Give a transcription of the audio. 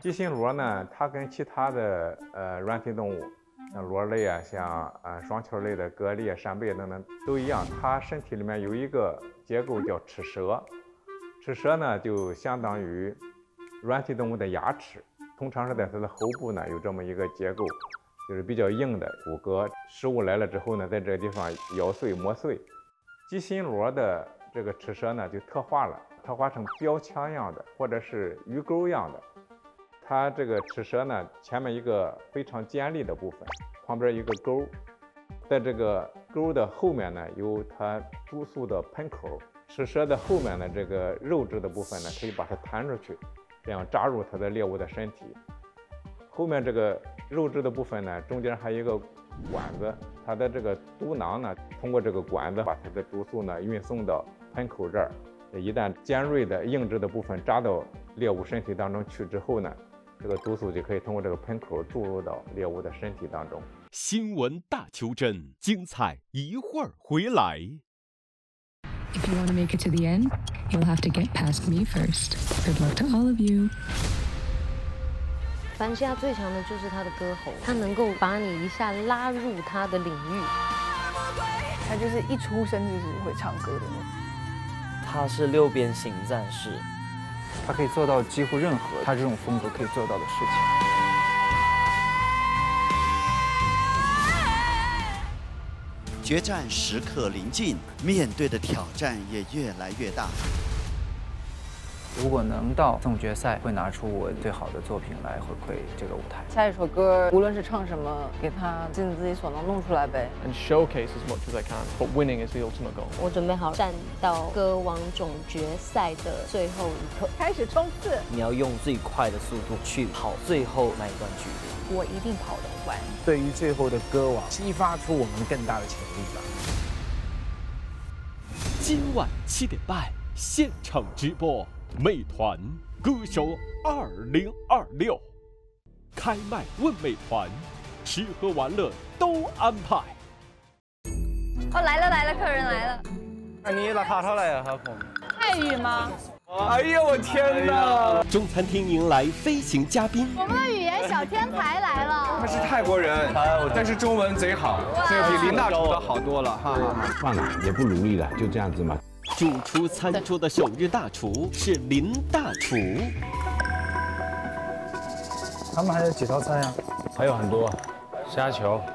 鸡心螺呢，它跟其他的软体动物，像螺类啊，像双球类的蛤蜊、扇贝等等都一样，它身体里面有一个结构叫齿舌。齿舌呢，就相当于软体动物的牙齿，通常是在它的喉部呢有这么一个结构，就是比较硬的骨骼。食物来了之后呢，在这个地方咬碎磨碎。鸡心螺的这个齿舌呢就特化了，特化成标枪样的或者是鱼钩样的。它这个齿舌呢，前面一个非常尖利的部分，旁边一个钩，在这个钩的后面呢，有它毒素的喷口。齿舌的后面的这个肉质的部分呢，可以把它弹出去，这样扎入它的猎物的身体。后面这个肉质的部分呢，中间还有一个管子，它的这个毒囊呢，通过这个管子把它的毒素呢运送到喷口这儿。一旦尖锐的硬质的部分扎到猎物身体当中去之后呢，这个毒素就可以通过这个喷口注入到猎物的身体当中。 新闻大求真，精彩一会儿回来。 If you want to make it to the end, you'll have to get past me first. Good luck to all of you. 凡西亚最强的就是他的歌喉，他能够把你一下拉入他的领域。 他就是一出生就是会唱歌的那种。 他是六边形战士， 他可以做到几乎任何他这种风格可以做到的事情。 决战时刻临近，面对的挑战也越来越大。 如果能到总决赛，会拿出我最好的作品来回馈这个舞台。 下一首歌，无论是唱什么，给他尽自己所能弄出来呗。 And showcase as much as I can, but winning is the ultimate goal. 我准备好站到歌王总决赛的最后一刻， 开始冲刺！ 你要用最快的速度去跑最后那一段距离。 我一定跑得完。 对于最后的歌王，激发出我们更大的潜力吧。 今晚7点半现场直播。美团歌手2026开麦问美团，吃喝玩乐都安排。 哦，来了，客人来了。 你拿卡套来呀，哈朋。 泰语吗？ 哎呀，我天哪！ 中餐厅迎来飞行嘉宾， 我们的语言小天才来了。 他是泰国人，但是中文贼好，这个比林大厨的好多了哈。 算了，也不努力了，就这样子嘛。 主厨餐桌的首日大厨是林大厨。 他们还有几道菜呀？ 还有很多虾球。